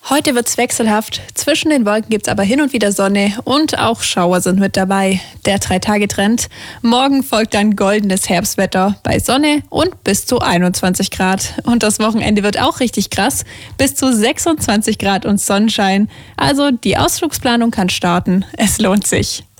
Heute wird's wechselhaft. Zwischen den Wolken gibt's aber hin und wieder Sonne und auch Schauer sind mit dabei. Der 3-Tage-Trend. Morgen folgt dann goldenes Herbstwetter bei Sonne und bis zu 21 Grad. Und das Wochenende wird auch richtig krass. Bis zu 26 Grad und Sonnenschein. Also die Ausflugsplanung kann starten. Es lohnt sich.